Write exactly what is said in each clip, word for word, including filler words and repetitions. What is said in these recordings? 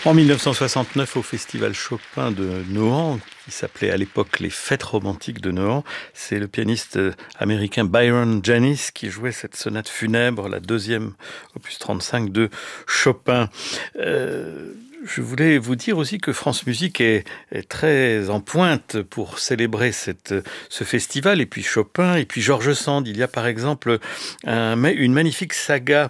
En mille neuf cent soixante-neuf, au Festival Chopin de Nohant, qui s'appelait à l'époque les Fêtes romantiques de Nohant, c'est le pianiste américain Byron Janis qui jouait cette sonate funèbre, la deuxième opus trente-cinq de Chopin. Euh, je voulais vous dire aussi que France Musique est, est très en pointe pour célébrer cette, ce festival, et puis Chopin, et puis George Sand. Il y a par exemple un, une magnifique saga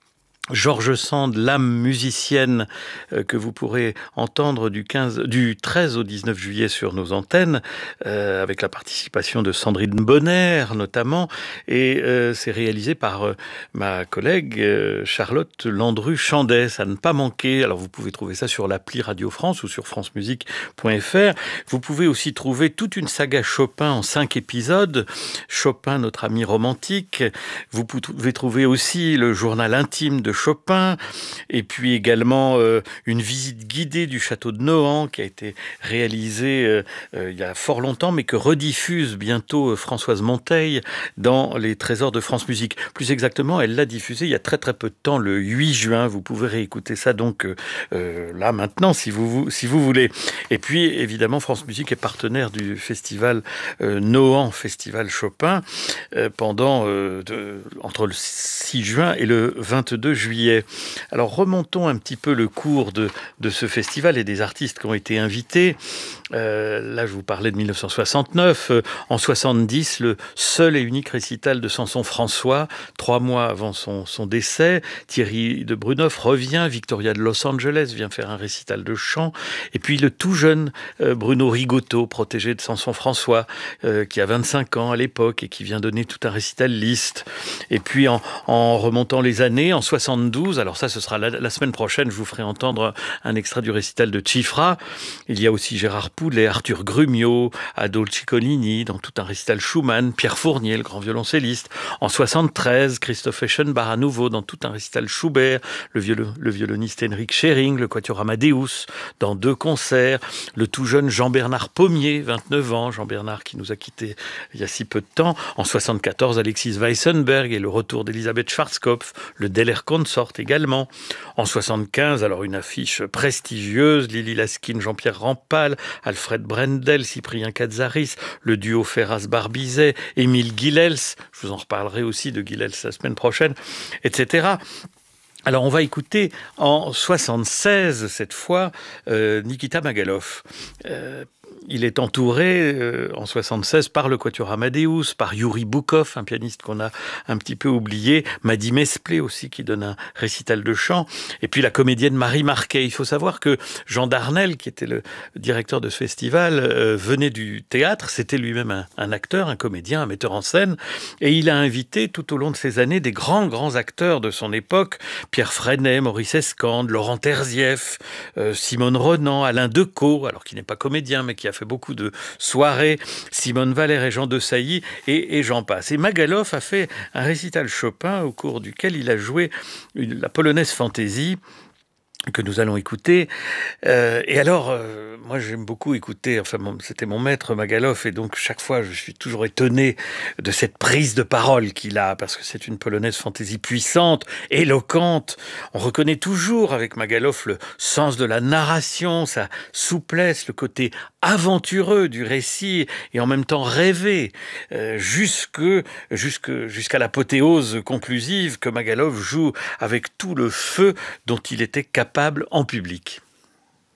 George Sand, l'âme musicienne, euh, que vous pourrez entendre du, quinze, du treize au dix-neuf juillet sur nos antennes, euh, avec la participation de Sandrine Bonner notamment, et euh, c'est réalisé par euh, ma collègue euh, Charlotte Landru-Chandès, à ne pas manquer. Alors vous pouvez trouver ça sur l'appli Radio France ou sur francemusique point f r. Vous pouvez aussi trouver toute une saga Chopin en cinq épisodes, Chopin, notre ami romantique. Vous pouvez trouver aussi le journal intime de Chopin, et puis également euh, une visite guidée du château de Nohant qui a été réalisée euh, euh, il y a fort longtemps, mais que rediffuse bientôt euh, Françoise Monteil dans les Trésors de France Musique. Plus exactement, elle l'a diffusé il y a très très peu de temps, le huit juin. Vous pouvez réécouter ça donc euh, là maintenant si vous, si vous voulez. Et puis évidemment, France Musique est partenaire du festival euh, Nohant, Festival Chopin, euh, pendant euh, de, entre le six juin et le vingt-deux juillet. Alors remontons un petit peu le cours de, de ce festival et des artistes qui ont été invités. Euh, là, je vous parlais de mille neuf cent soixante-neuf. Euh, en soixante-dix, le seul et unique récital de Samson-François, trois mois avant son, son décès. Thierry de Bruneuf revient, Victoria de Los Angeles vient faire un récital de chant. Et puis le tout jeune euh, Bruno Rigotto, protégé de Samson-François, euh, qui a vingt-cinq ans à l'époque et qui vient donner tout un récital Liszt. Et puis en, en remontant les années, en soixante-douze, alors ça ce sera la, la semaine prochaine, je vous ferai entendre un extrait du récital de Chifra. Il y a aussi Gérard Poulet, Arthur Grumio, Adolfo Ciccolini, dans tout un récital Schumann, Pierre Fournier, le grand violoncelliste. En soixante-treize, Christophe Eschenbach à nouveau, dans tout un récital Schubert, le, violo, le violoniste Henrik Schering, le quatuor Amadeus, dans deux concerts, le tout jeune Jean-Bernard Pommier, vingt-neuf ans, Jean-Bernard qui nous a quittés il y a si peu de temps. En soixante-quatorze, Alexis Weissenberg et le retour d'Elisabeth Schwarzkopf, le Deller Consort également. En soixante-quinze, alors une affiche prestigieuse, Lily Laskin, Jean-Pierre Rampal, Alfred Brendel, Cyprien Katsaris, le duo Ferraz-Barbizet, Émile Guilels, je vous en reparlerai aussi de Guilels la semaine prochaine, et cetera. Alors on va écouter en soixante-seize, cette fois, euh, Nikita Magalov. Euh, Il est entouré euh, en soixante-seize par le quatuor Amadeus, par Yuri Boukov, un pianiste qu'on a un petit peu oublié, Mady Mesplé aussi qui donne un récital de chant, et puis la comédienne Marie Marquet. Il faut savoir que Jean Darnel, qui était le directeur de ce festival, euh, venait du théâtre, c'était lui-même un, un acteur, un comédien, un metteur en scène, et il a invité tout au long de ces années des grands, grands acteurs de son époque, Pierre Freinet, Maurice Escande, Laurent Terzieff, euh, Simone Renan, Alain Decaux, alors qui n'est pas comédien, mais qui a fait beaucoup de soirées, Simone Valère et Jean de Sailly, et, et j'en passe. Et Magalov a fait un récital Chopin au cours duquel il a joué une, la polonaise Fantaisie, que nous allons écouter. Euh, et alors, euh, moi j'aime beaucoup écouter, enfin mon, c'était mon maître Magalov, et donc chaque fois je suis toujours étonné de cette prise de parole qu'il a, parce que c'est une polonaise fantaisie puissante, éloquente. On reconnaît toujours avec Magalov le sens de la narration, sa souplesse, le côté aventureux du récit, et en même temps rêvé, euh, jusque, jusque, jusqu'à l'apothéose conclusive que Magalov joue avec tout le feu dont il était capable en public.